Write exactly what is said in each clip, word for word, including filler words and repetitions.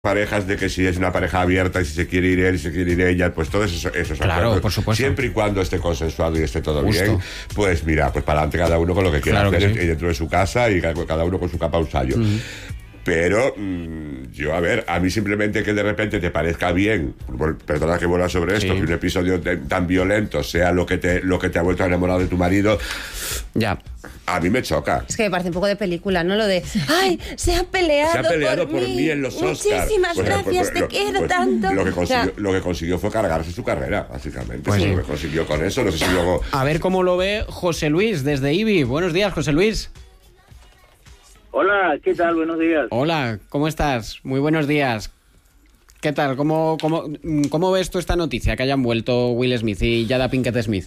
parejas de que si es una pareja abierta y si se quiere ir él y se quiere ir ella, pues todos esos, esos claro, acuerdos, por supuesto. siempre y cuando esté consensuado y esté todo Justo. bien, pues mira, pues para adelante cada uno con lo que quiera Claro hacer que sí. dentro de su casa y cada uno con su capa un sallo. Uh-huh. Pero mmm, yo, a ver, a mí simplemente que de repente te parezca bien, perdona que vuelva sobre esto, sí. que un episodio de, tan violento sea lo que te lo que te ha vuelto enamorado de tu marido, ya. A mí me choca. Es que me parece un poco de película, ¿no? Lo de, ¡ay, se ha peleado, se ha peleado por, por mí. mí en los Oscars! Muchísimas pues, gracias, pues, pues, te lo, quiero pues, tanto. Lo que, consiguió, o sea, lo que consiguió fue cargarse su carrera, básicamente. Pues sí. sí. Lo que consiguió con eso, no sé si luego... A ver cómo lo ve José Luis desde IBI. Buenos días, José Luis. Hola, ¿qué tal? Buenos días. Hola, ¿cómo estás? Muy buenos días. ¿Qué tal? ¿Cómo, cómo, cómo ves tú esta noticia que hayan vuelto Will Smith y Jada Pinkett Smith?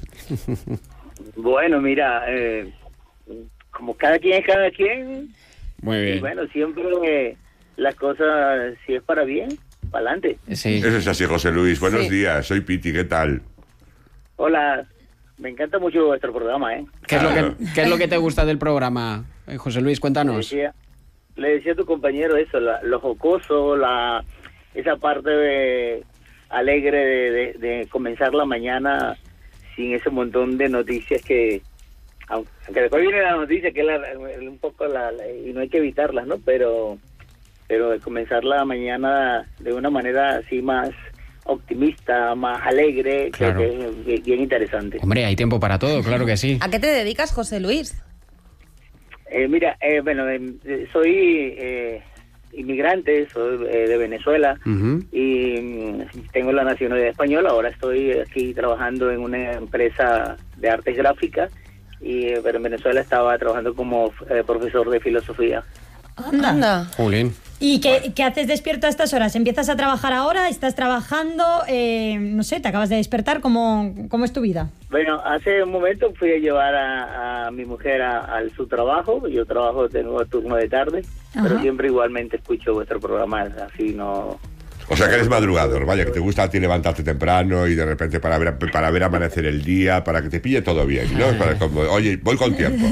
Bueno, mira, eh, como cada quien es cada quien. Muy bien. Y bueno, siempre eh, las cosas, si es para bien, para adelante. Sí. Eso es así, José Luis. Buenos sí. días, soy Piti, ¿qué tal? Hola, me encanta mucho vuestro programa, ¿eh? ¿Qué es lo que, qué es lo que te gusta del programa, eh, José Luis? Cuéntanos. Le decía, le decía a tu compañero eso, la, lo jocoso, la esa parte de, alegre de, de, de comenzar la mañana sin ese montón de noticias que, aunque después viene la noticia que es la, un poco la, la, y no hay que evitarlas, ¿no? Pero, pero de comenzar la mañana de una manera así más optimista, más alegre, claro. creo que es bien interesante. Hombre, hay tiempo para todo, claro que sí. ¿A qué te dedicas, José Luis? Eh, mira, eh, bueno, eh, soy eh, inmigrante, soy eh, de Venezuela uh-huh. y mm, tengo la nacionalidad española. Ahora estoy aquí trabajando en una empresa de artes gráficas, y, eh, pero en Venezuela estaba trabajando como eh, profesor de filosofía. Anda. Anda. Jolín. ¿Y qué, qué haces despierto a estas horas? ¿Empiezas a trabajar ahora? ¿Estás trabajando? Eh, no sé, ¿te acabas de despertar? ¿Cómo, cómo es tu vida? Bueno, hace un momento fui a llevar a, a mi mujer a, a su trabajo. Yo trabajo, tengo turno de tarde, Ajá. pero siempre igualmente escucho vuestro programa, así no... O sea que eres madrugador, vaya, que te gusta a ti levantarte temprano y de repente para ver, para ver amanecer el día, para que te pille todo bien, ¿no? Para, como, oye, voy con tiempo.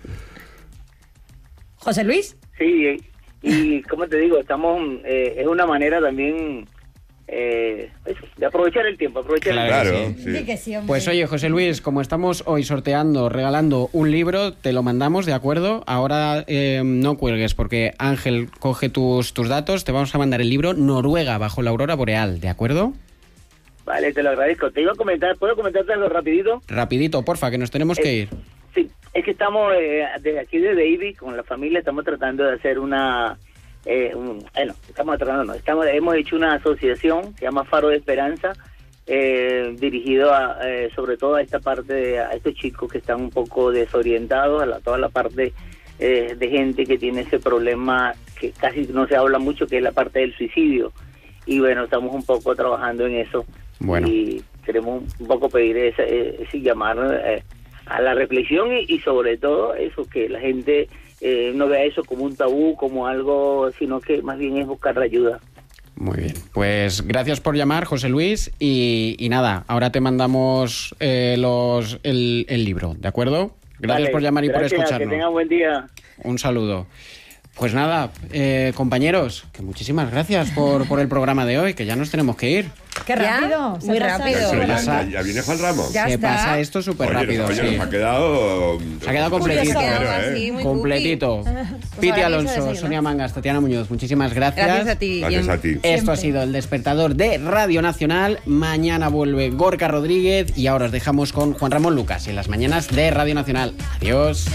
¿José Luis? Sí, y como te digo, estamos eh, es una manera también eh, de aprovechar el tiempo, aprovechar claro, el tiempo. Sí. Sí. Sí que sí, Pues oye, José Luis, como estamos hoy sorteando, regalando un libro, te lo mandamos, ¿de acuerdo? Ahora eh, no cuelgues porque Ángel coge tus, tus datos, te vamos a mandar el libro Noruega bajo la aurora boreal, ¿de acuerdo? Vale, te lo agradezco. Te iba a comentar, ¿puedo comentarte algo rapidito? Rapidito, porfa, que nos tenemos eh, que ir. Sí, es que estamos eh, desde aquí desde IBI con la familia estamos tratando de hacer una eh, un, bueno, estamos tratando no, estamos hemos hecho una asociación, se llama Faro de Esperanza, eh, dirigido a, eh, sobre todo a esta parte de, a estos chicos que están un poco desorientados, a la, toda la parte eh, de gente que tiene ese problema que casi no se habla mucho, que es la parte del suicidio, y bueno, estamos un poco trabajando en eso. Bueno. Y queremos un poco pedir ese, ese llamar eh, a la reflexión y, y sobre todo eso, que la gente eh, no vea eso como un tabú, como algo, sino que más bien es buscar la ayuda. Muy bien, pues gracias por llamar, José Luis, y, y nada, ahora te mandamos eh, los el, el libro, ¿de acuerdo? Gracias Vale, por llamar y gracias, por escucharnos. Que tengan buen día. Un saludo. Pues nada, eh, compañeros, que muchísimas gracias por, por el programa de hoy, que ya nos tenemos que ir. ¡Qué rápido! Muy rápido. Pero ya, pasa- ya, ya viene Juan Ramos. Ya Se está. pasa esto súper Oye, rápido. oye, sí. nos ha quedado... Se ha quedado completito. Se ha quedado ¿eh? así, muy Completito. cookie. Piti ahora Alonso, mismo desayuno. Sonia Mangas, Tatiana Muñoz, muchísimas gracias. Gracias a ti. Gracias Bien. a ti. Esto ha sido El Despertador de Radio Nacional. Mañana vuelve Gorka Rodríguez y ahora os dejamos con Juan Ramón Lucas en las mañanas de Radio Nacional. Adiós.